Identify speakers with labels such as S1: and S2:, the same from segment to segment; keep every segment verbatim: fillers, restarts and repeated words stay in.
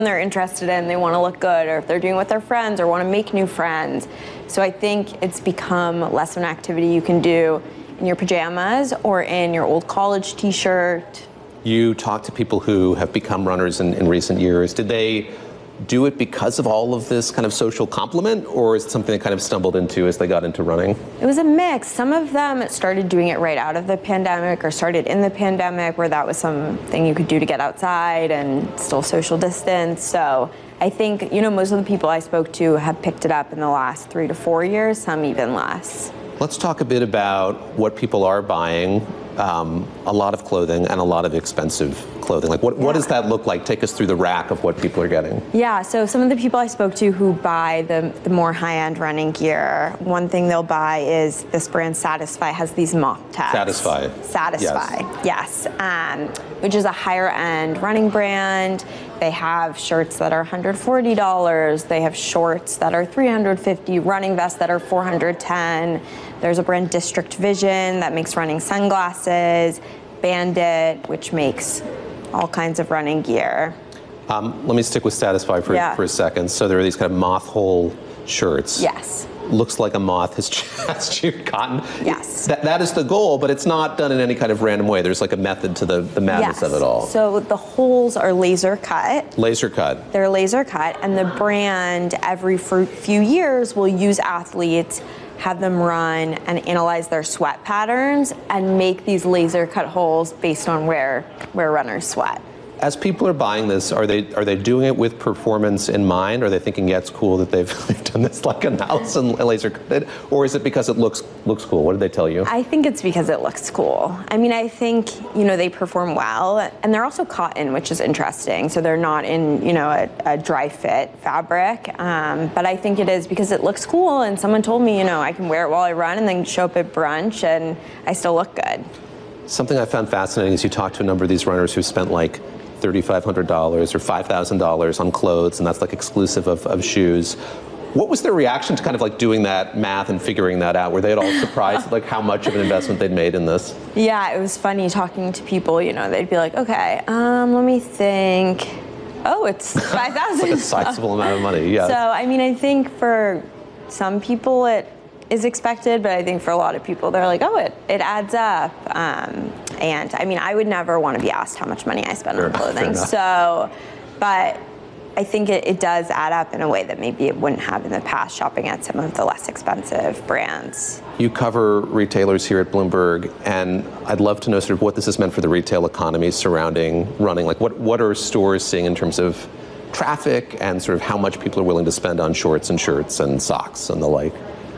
S1: they're interested in, they want to look good, or if they're doing it with their friends or want to make new friends. So I think it's become less of an activity you can do in your pajamas or in your old college t-shirt.
S2: You talk to people who have become runners in, in recent years. Did they do it because of all of this kind of social compliment, or is it something they kind of stumbled into as they got into running?
S1: It was a mix. Some of them started doing it right out of the pandemic or started in the pandemic where that was something you could do to get outside and still social distance. So I think, you know, most of the people I spoke to have picked it up in the last three to four years, some even less.
S2: Let's talk a bit about what people are buying. Um, a lot of clothing and a lot of expensive clothing. Like what,
S1: yeah.
S2: what does that look like? Take us through the rack of what people are getting.
S1: Yeah, so some of the people I spoke to who buy the, the more high-end running gear, one thing they'll buy is this brand Satisfy has these mock tags.
S2: Satisfy.
S1: Satisfy, yes. yes. Um, which is a higher-end running brand. They have shirts that are one hundred forty dollars. They have shorts that are three hundred fifty dollars, running vests that are four hundred ten dollars. There's a brand District Vision that makes running sunglasses, Bandit, which makes all kinds of running gear.
S2: Um, let me stick with Satisfy for,
S1: yeah.
S2: for a second. So there are these kind of moth hole shirts.
S1: Yes.
S2: Looks like a moth has, has chewed cotton.
S1: Yes.
S2: That, that is the goal, but it's not done in any kind of random way. There's like a method to the, the madness
S1: yes.
S2: of it all.
S1: So the holes are laser cut.
S2: Laser cut.
S1: They're laser cut, and the brand every few years will use athletes, have them run and analyze their sweat patterns and make these laser cut holes based on where, where runners sweat.
S2: As people are buying this, are they are they doing it with performance in mind? Are they thinking, yeah, it's cool that they've, they've done this like a mouse and laser cut it? Or is it because it looks looks cool? What did they tell you?
S1: I think it's because it looks cool. I mean, I think, you know, they perform well, and they're also cotton, which is interesting. So they're not in, you know, a, a dry fit fabric. Um, but I think it is because it looks cool, and someone told me, you know, I can wear it while I run and then show up at brunch and I still look good.
S2: Something I found fascinating is you talk to a number of these runners who spent like thirty-five hundred dollars or five thousand dollars on clothes, and that's like exclusive of, of shoes. What was their reaction to kind of like doing that math and figuring that out? Were they at all surprised at like how much of an investment they'd made in this?
S1: Yeah, it was funny talking to people, you know, they'd be like, okay, um, let me think. Oh, it's five thousand dollars.
S2: Like a sizable amount of money, yeah.
S1: So, I mean, I think for some people it is expected, but I think for a lot of people, they're like, oh, it, it adds up. Um, and I mean, I would never want to be asked how much money I spend
S2: Fair
S1: on
S2: enough,
S1: clothing. So, but I think it, it does add up in a way that maybe it wouldn't have in the past shopping at some of the less expensive brands.
S2: You cover retailers here at Bloomberg, and I'd love to know sort of what this has meant for the retail economy surrounding running. Like what, what are stores seeing in terms of traffic and sort of how much people are willing to spend on shorts and shirts and socks and the like?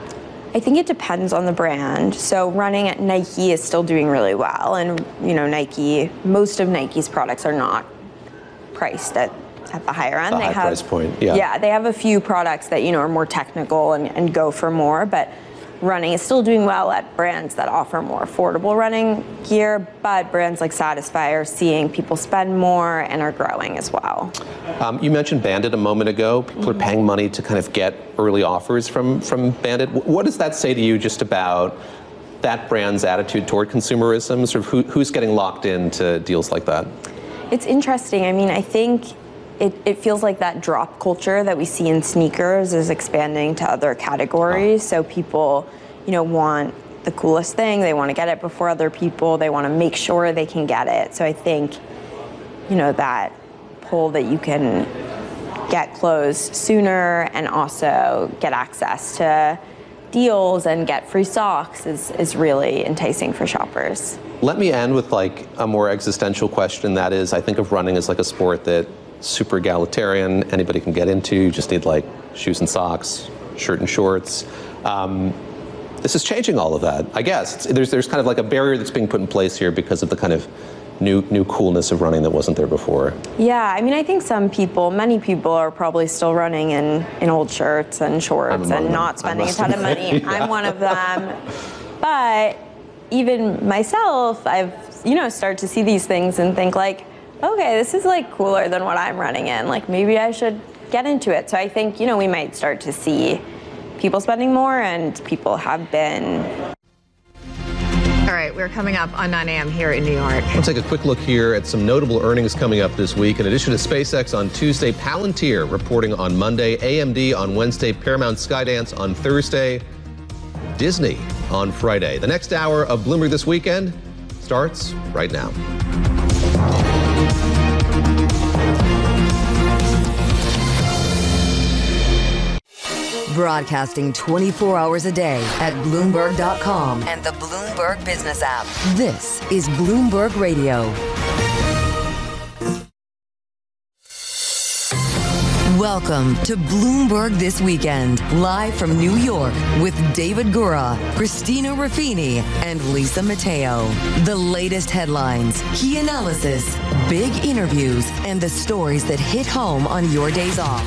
S1: I think it depends on the brand. So running at Nike is still doing really well. And, you know, Nike, most of Nike's products are not priced at, at the higher end.
S2: The
S1: they
S2: high
S1: have,
S2: price point, yeah.
S1: Yeah, they have a few products that, you know, are more technical and, and go for more, but running is still doing well at brands that offer more affordable running gear, but brands like Satisfy are seeing people spend more and are growing as well.
S2: Um, you mentioned Bandit a moment ago. People mm-hmm. are paying money to kind of get early offers from, from Bandit. What does that say to you just about that brand's attitude toward consumerism? Sort of who, who's getting locked into deals like that?
S1: It's interesting. I mean, I think It, it feels like that drop culture that we see in sneakers is expanding to other categories. So people, you know, want the coolest thing. They want to get it before other people. They want to make sure they can get it. So I think, you know, that pull that you can get clothes sooner and also get access to deals and get free socks is, is really enticing for shoppers.
S2: Let me end with like a more existential question. That is, I think of running as like a sport that super egalitarian, anybody can get into. You just need like shoes and socks, shirt and shorts. Um, this is changing all of that, I guess. It's, there's there's kind of like a barrier that's being put in place here because of the kind of new new coolness of running that wasn't there before.
S1: Yeah, I mean, I think some people, many people are probably still running in, in old shirts and shorts and not spending a ton of money. Yeah. I'm one of them. But even myself, I've, you know, started to see these things and think like, okay, this is like cooler than what I'm running in. Like maybe I should get into it. So I think, you know, we might start to see people spending more, and people have been.
S3: All right, right, we're coming up on nine a m here in New York.
S2: Let's take a quick look here at some notable earnings coming up this week. In addition to SpaceX on Tuesday, Palantir reporting on Monday, A M D on Wednesday, Paramount Skydance on Thursday, Disney on Friday. The next hour of Bloomberg This Weekend starts right now.
S4: Broadcasting twenty-four hours a day at Bloomberg dot com and the Bloomberg Business app. This is Bloomberg Radio. Welcome to Bloomberg This Weekend, live from New York with David Gura, Christina Ruffini, and Lisa Mateo. The latest headlines, key analysis, big interviews, and the stories that hit home on your days off.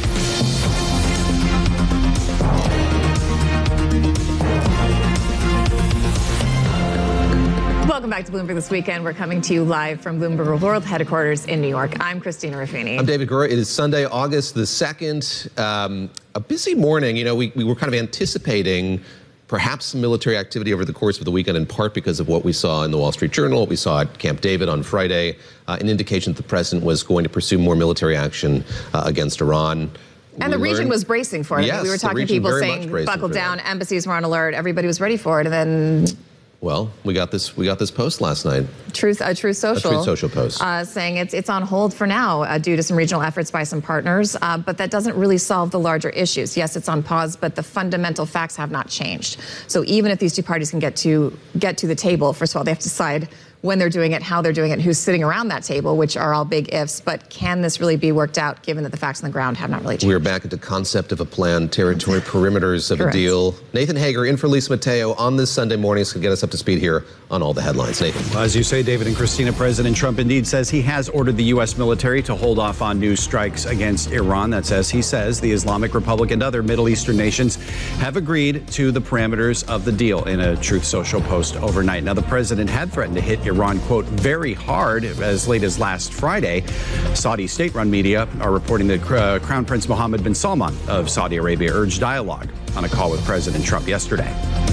S3: Welcome back to Bloomberg This Weekend. We're coming to you live from Bloomberg World Headquarters in New York. I'm Christina Ruffini.
S2: I'm David Gura. It is Sunday, August the second. Um, a busy morning. You know, we, we were kind of anticipating perhaps some military activity over the course of the weekend, in part because of what we saw in the Wall Street Journal, what we saw at Camp David on Friday, uh, an indication that the president was going to pursue more military action uh, against Iran.
S3: And the region was bracing for it.
S2: Yes,
S3: we were talking to people saying, buckle down, embassies were on alert, everybody was ready for it, and then...
S2: Well, we got this. We got this post last night.
S3: Truth, a Truth Social.
S2: A Truth Social post
S3: uh, saying it's it's on hold for now uh, due to some regional efforts by some partners, uh, but that doesn't really solve the larger issues. Yes, it's on pause, but the fundamental facts have not changed. So even if these two parties can get to get to the table, first of all, they have to decide when they're doing it, how they're doing it, and who's sitting around that table, which are all big ifs. But can this really be worked out, given that the facts on the ground have not really changed?
S2: We're back into concept of a plan, territory, perimeters of
S3: Correct.
S2: a deal. Nathan Hager in for Lisa Mateo on this Sunday morning to get us up to speed here on all the headlines. Nathan.
S5: Well, as you say, David and Christina, President Trump indeed says he has ordered the U S military to hold off on new strikes against Iran. That's as he says the Islamic Republic and other Middle Eastern nations have agreed to the parameters of the deal in a Truth Social post overnight. Now, the president had threatened to hit Iran, quote, very hard as late as last Friday. Saudi state-run media are reporting that uh, Crown Prince Mohammed bin Salman of Saudi Arabia urged dialogue on a call with President Trump yesterday.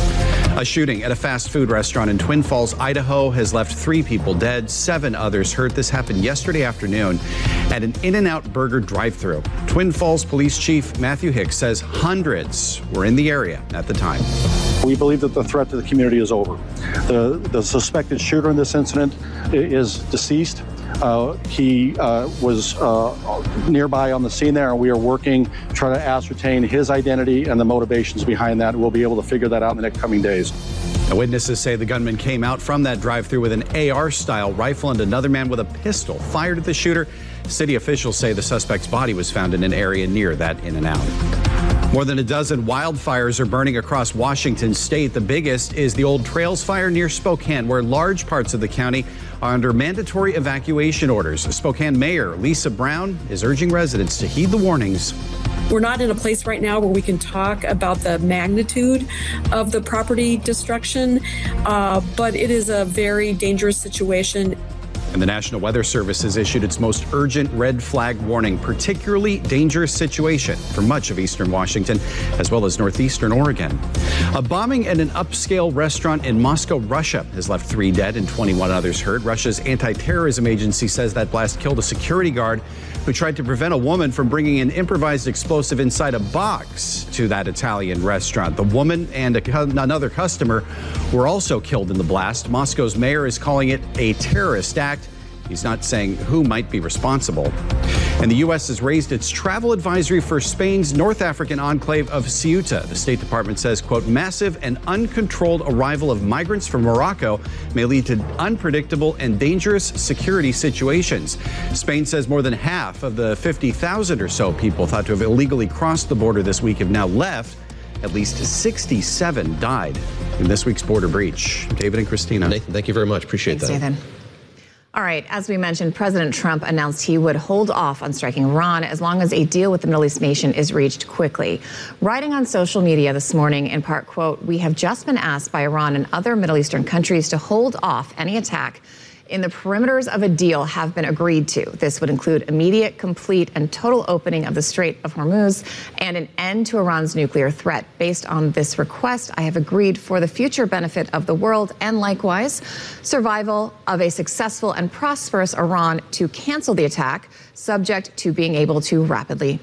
S5: A shooting at a fast food restaurant in Twin Falls, Idaho has left three people dead, seven others hurt. This happened yesterday afternoon at an In-N-Out Burger drive-thru. Twin Falls Police Chief Matthew Hicks says hundreds were in the area at the time.
S6: We believe that the threat to the community is over. The, the suspected shooter in this incident is deceased. Uh, he uh, was uh, nearby on the scene there, and we are working to try to ascertain his identity and the motivations behind that. We'll be able to figure that out in the next coming days.
S5: Now, witnesses say the gunman came out from that drive-thru with an A R-style rifle, and another man with a pistol fired at the shooter. City officials say the suspect's body was found in an area near that In-N-Out. More than a dozen wildfires are burning across Washington state. The biggest is the Old Trails fire near Spokane, where large parts of the county are under mandatory evacuation orders. Spokane Mayor Lisa Brown is urging residents to heed the warnings.
S7: We're not in a place right now where we can talk about the magnitude of the property destruction, uh, but it is a very dangerous situation.
S5: And the National Weather Service has issued its most urgent red flag warning, particularly dangerous situation for much of eastern Washington, as well as northeastern Oregon. A bombing at an upscale restaurant in Moscow, Russia, has left three dead and twenty-one others hurt. Russia's anti-terrorism agency says that blast killed a security guard who tried to prevent a woman from bringing an improvised explosive inside a box to that Italian restaurant. The woman and a, another customer were also killed in the blast. Moscow's mayor is calling it a terrorist act. He's not saying who might be responsible. And the U S has raised its travel advisory for Spain's North African enclave of Ceuta. The State Department says, quote, massive and uncontrolled arrival of migrants from Morocco may lead to unpredictable and dangerous security situations. Spain says more than half of the fifty thousand or so people thought to have illegally crossed the border this week have now left. At least sixty-seven died in this week's border breach. David and Christina.
S2: Nathan, thank you very much. Appreciate
S3: Thanks,
S2: that.
S3: Nathan. All right, as we mentioned, President Trump announced he would hold off on striking Iran as long as a deal with the Middle East nation is reached quickly. Writing on social media this morning, in part, quote, we have just been asked by Iran and other Middle Eastern countries to hold off any attack in the perimeters of a deal have been agreed to. This would include immediate, complete, and total opening of the Strait of Hormuz and an end to Iran's nuclear threat. Based on this request, I have agreed for the future benefit of the world and likewise survival of a successful and prosperous Iran to cancel the attack, subject to being able to rapidly